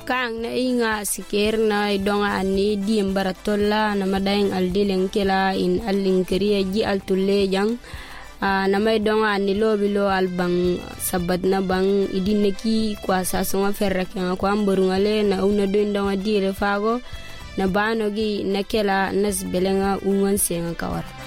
kang na inga siker na idonga ani di embaratolla na madaing aldileng kela in alinkriya ji altulle jang na may donga ani lobilo albang sabat na bang idineki kwa sasonga ferrak yang kwa mborungale na una doindonga dire fago na bano gi na kela nas belenga unwan senga kawar